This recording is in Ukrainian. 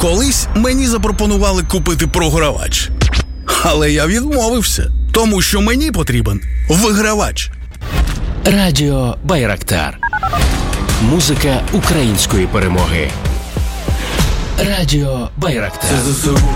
Колись мені запропонували купити програвач. Але я відмовився, тому що мені потрібен вигравач. Радіо Байрактар. Музика української перемоги. Радіо Байрактар. Це ЗСУ,